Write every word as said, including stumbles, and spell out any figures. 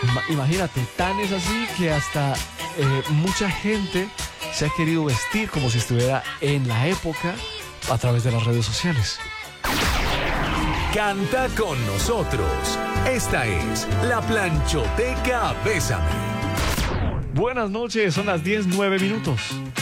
ima- imagínate, tan es así que hasta eh, mucha gente se ha querido vestir como si estuviera en la época a través de las redes sociales. Canta con nosotros. Esta es la Planchoteca Bésame. Buenas noches, son las diez nueve minutos.